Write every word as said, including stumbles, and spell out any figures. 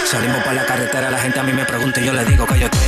Salimos para la carretera, la gente a mí me pregunta y yo le digo que yo tengo